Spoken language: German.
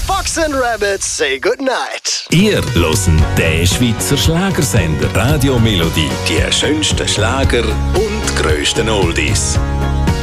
Fox & Rabbits say goodnight. Ihr hört den Schweizer Schlagersender Radio Melodie. Die schönsten Schlager und grössten Oldies.